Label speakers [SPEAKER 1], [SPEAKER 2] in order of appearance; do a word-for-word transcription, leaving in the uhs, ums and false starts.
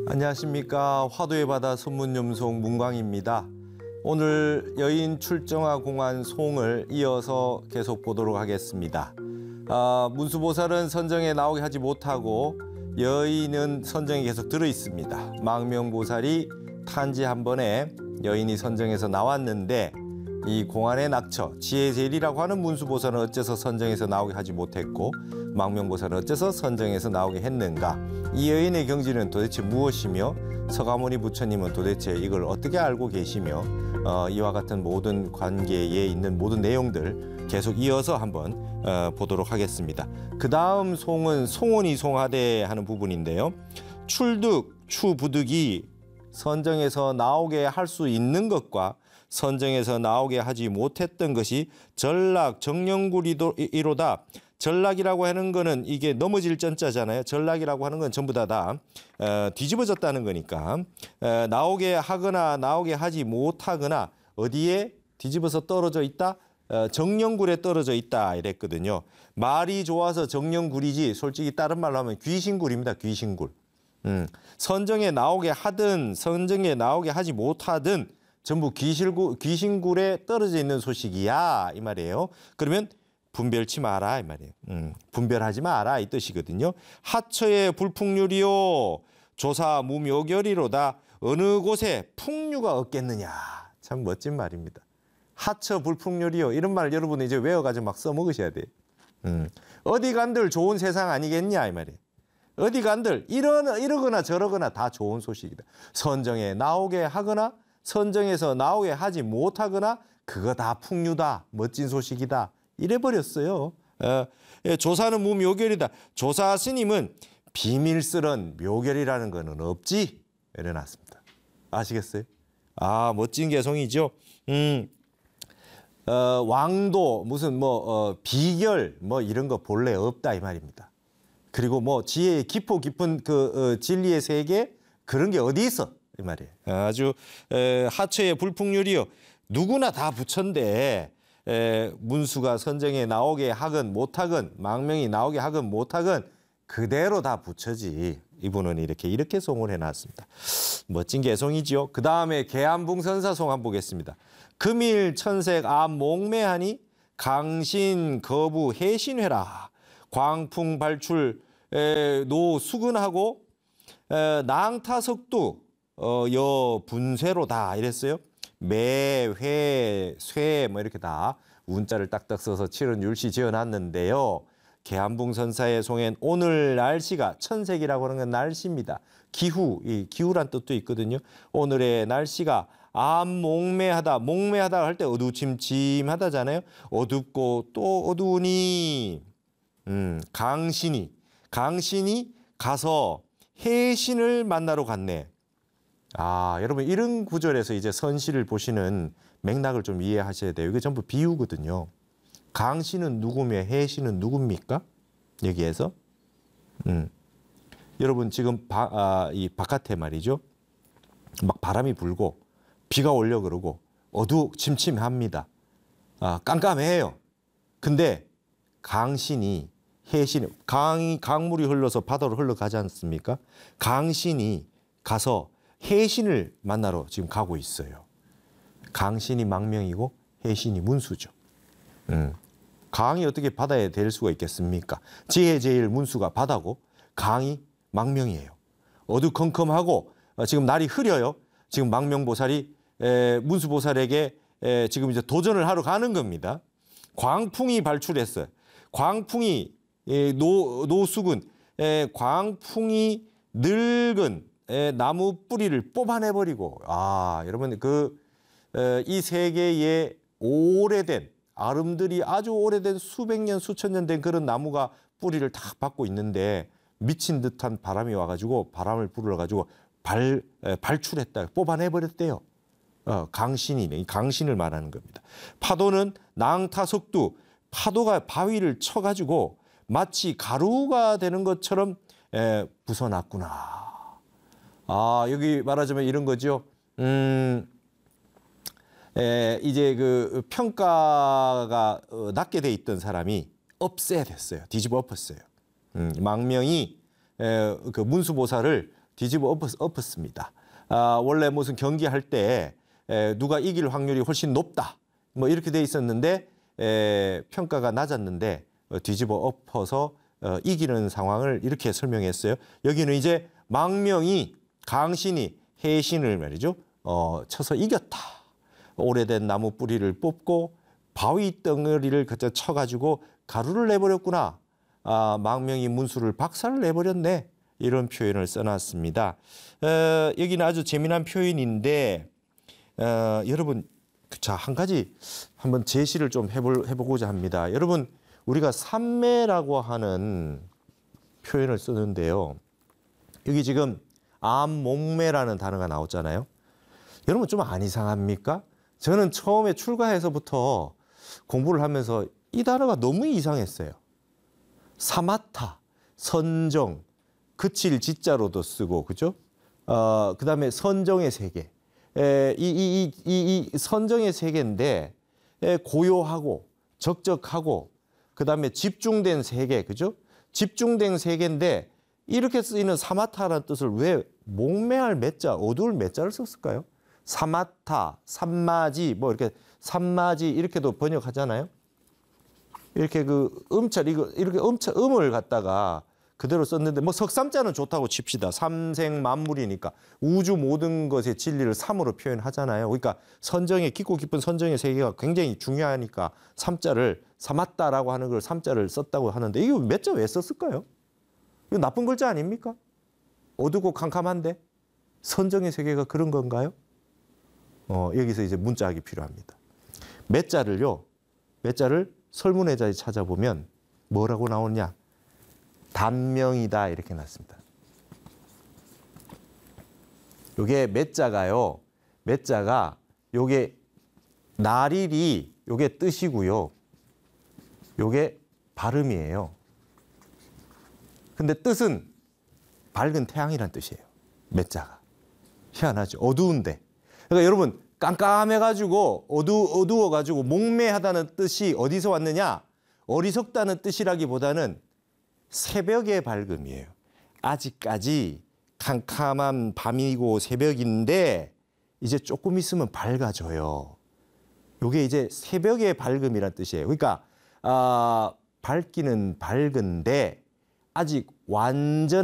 [SPEAKER 1] 안녕하십니까. 화도의 바다 선문염송 문광입니다. 오늘 여인 출정하 공안 송을 이어서 계속 보도록 하겠습니다. 아, 문수보살은 선정에 나오게 하지 못하고 여인은 선정에 계속 들어 있습니다. 망명보살이 탄지 한 번에 여인이 선정에서 나왔는데 이 공안의 낙처, 지혜제일이라고 하는 문수보살은 어째서 선정에서 나오게 하지 못했고 망명보살은 어째서 선정에서 나오게 했는가? 이 여인의 경지는 도대체 무엇이며 서가모니 부처님은 도대체 이걸 어떻게 알고 계시며 어, 이와 같은 모든 관계에 있는 모든 내용들 계속 이어서 한번 어, 보도록 하겠습니다. 그 다음 송은 송원이 송하대 하는 부분인데요. 출득, 추부득이 선정에서 나오게 할 수 있는 것과 선정에서 나오게 하지 못했던 것이 전락, 정령구리로다. 전락이라고 하는 거는 이게 넘어질 전자잖아요. 전락이라고 하는 건 전부 다, 다 어, 뒤집어졌다는 거니까 어, 나오게 하거나 나오게 하지 못하거나 어디에 뒤집어서 떨어져 있다? 어, 정령굴에 떨어져 있다 이랬거든요. 말이 좋아서 정령굴이지 솔직히 다른 말로 하면 귀신굴입니다. 귀신굴. 음, 선정에 나오게 하든 선정에 나오게 하지 못하든 전부 귀신굴, 귀신굴에 떨어져 있는 소식이야 이 말이에요. 그러면 분별치 마라 이 말이에요. 음, 분별하지 마라 이 뜻이거든요. 하처의 불풍류리요 조사 무묘결이로다. 어느 곳에 풍류가 없겠느냐. 참 멋진 말입니다. 하처 불풍류리요 이런 말 여러분이 이제 외워가지고 막 써먹으셔야 돼요. 음, 어디 간들 좋은 세상 아니겠냐 이 말이에요. 어디 간들 이러, 이러거나 저러거나 다 좋은 소식이다. 선정에 나오게 하거나 선정에서 나오게 하지 못하거나 그거 다 풍류다. 멋진 소식이다. 이래버렸어요. 어, 조사는 무묘결이다. 조사 스님은 비밀스런 묘결이라는 거는 없지. 이래놨습니다. 아시겠어요? 아 멋진 개성이죠. 음, 어, 왕도 무슨 뭐 어, 비결 뭐 이런 거 본래 없다 이 말입니다. 그리고 뭐 지혜의 깊고 깊은 그 어, 진리의 세계 그런 게 어디 있어 이 말이에요. 아주 에, 하처의 불풍류리요. 누구나 다 부처인데 에, 문수가 선정에 나오게 하건 못하건 망명이 나오게 하건 못하건 그대로 다 부처지. 이분은 이렇게 이렇게 송을 해놨습니다. 멋진 개송이죠. 그 다음에 계암붕선사송 한번 보겠습니다. 금일 천색 암 몽매하니 강신 거부 해신회라. 광풍 발출 에, 노 수근하고 에, 낭타석도 어, 여 분쇄로다 이랬어요. 매, 회, 쇠 뭐 이렇게 다 운자를 딱딱 써서 칠은 율시 지어놨는데요. 계암붕선사의 송엔 오늘 날씨가 천색이라고 하는 건 날씨입니다. 기후, 이 기후란 뜻도 있거든요. 오늘의 날씨가 암몽매하다, 몽매하다 할 때 어두침침하다잖아요. 어둡고 또 어두우니 음, 강신이, 강신이 가서 해신을 만나러 갔네. 아, 여러분 이런 구절에서 이제 선시를 보시는 맥락을 좀 이해하셔야 돼요. 이게 전부 비유거든요. 강신은 누구며 해신은 누굽니까? 여기에서 음. 여러분 지금 바, 아, 이 바깥에 말이죠. 막 바람이 불고 비가 오려 그러고 어두침침합니다. 아, 깜깜해요. 근데 강신이 해신이 강이 강물이 흘러서 바다로 흘러가지 않습니까? 강신이 가서 해신을 만나러 지금 가고 있어요. 강신이 망명이고 해신이 문수죠. 음. 강이 어떻게 바다에 될 수가 있겠습니까? 지혜제일 문수가 바다고 강이 망명이에요. 어두컴컴하고 지금 날이 흐려요. 지금 망명보살이 에, 문수보살에게 에, 지금 이제 도전을 하러 가는 겁니다. 광풍이 발출했어요. 광풍이 에, 노, 노숙은 에, 광풍이 늙은 에, 나무 뿌리를 뽑아내버리고 아 여러분 그 이 세계에 오래된 아름드리 아주 오래된 수백 년 수천 년 된 그런 나무가 뿌리를 탁 받고 있는데 미친 듯한 바람이 와가지고 바람을 불러가지고 발 에, 발출했다 뽑아내버렸대요. 어, 강신이네. 강신을 말하는 겁니다. 파도는 낭타석두 파도가 바위를 쳐가지고 마치 가루가 되는 것처럼 에, 부숴놨구나. 아 여기 말하자면 이런 거죠. 음, 에, 이제 그 평가가 어, 낮게 돼 있던 사람이 업세 됐어요. 뒤집어 엎었어요. 음, 망명이 에, 그 문수보살을 뒤집어 엎었, 엎었습니다. 아, 원래 무슨 경기할 때 에, 누가 이길 확률이 훨씬 높다. 뭐 이렇게 돼 있었는데 에, 평가가 낮았는데 어, 뒤집어 엎어서 어, 이기는 상황을 이렇게 설명했어요. 여기는 이제 망명이 강신이 해신을 말이죠. 어, 쳐서 이겼다. 오래된 나무 뿌리를 뽑고 바위 덩어리를 그저 쳐가지고 가루를 내버렸구나. 아, 망명이 문수를 박살을 내버렸네. 이런 표현을 써놨습니다. 어, 여기는 아주 재미난 표현인데 어, 여러분 자, 한 가지 한번 제시를 좀 해볼, 해보고자 합니다. 여러분 우리가 삼매라고 하는 표현을 쓰는데요. 여기 지금 암몽매라는 단어가 나왔잖아요. 여러분 좀 안 이상합니까? 저는 처음에 출가해서부터 공부를 하면서 이 단어가 너무 이상했어요. 사마타, 선정, 그칠 지자로도 쓰고, 그죠? 어, 그 다음에 선정의 세계. 에, 이, 이, 이, 이, 이 선정의 세계인데, 에, 고요하고, 적적하고, 그 다음에 집중된 세계, 그죠? 집중된 세계인데, 이렇게 쓰이는 사마타라는 뜻을 왜 목매할 매자, 어두울 매자를 썼을까요? 사마타, 삼마지, 뭐 이렇게 삼마지 이렇게도 번역하잖아요. 이렇게 그 음찰, 이거 이렇게 음찰, 음을 갖다가 그대로 썼는데 뭐 석삼자는 좋다고 칩시다. 삼생 만물이니까 우주 모든 것의 진리를 삼으로 표현하잖아요. 그러니까 선정의 깊고 깊은 선정의 세계가 굉장히 중요하니까 삼자를 삼았다라고 하는 걸 삼자를 썼다고 하는데 이거 몇 자 왜 썼을까요? 이거 나쁜 글자 아닙니까? 어두고 캄캄한데 선정의 세계가 그런 건가요? 어, 여기서 이제 문자학이 필요합니다. 몇 자를요, 몇 자를 설문의자에 찾아보면 뭐라고 나오냐? 단명이다 이렇게 났습니다. 요게 몇 자가요, 몇 자가 요게 나릴이 요게 뜻이고요. 요게 발음이에요. 근데 뜻은 밝은 태양이란 뜻이에요. 몇 자가. 희한하죠. 어두운데. 그러니까 여러분 깜깜해가지고 어두, 어두워가지고 목매하다는 뜻이 어디서 왔느냐? 어리석다는 뜻이라기보다는 새벽의 밝음이에요. 아직까지 캄캄한 밤이고 새벽인데 이제 조금 있으면 밝아져요. 이게 이제 새벽의 밝음이란 뜻이에요. 그러니까 아, 밝기는 밝은데 아직 완전